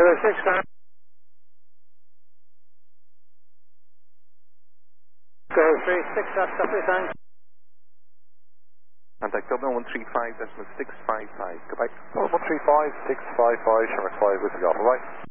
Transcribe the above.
06, ground. Go 36, that's copy, thanks. Contact Dublin 135.655. Goodbye. Dublin 135.655, Sherman 5 with the Golf, right?